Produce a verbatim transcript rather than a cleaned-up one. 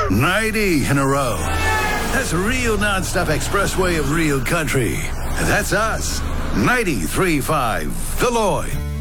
ninety in a row. That's a real non-stop expressway of real country. And that's us. ninety-three point five, The Lloyd.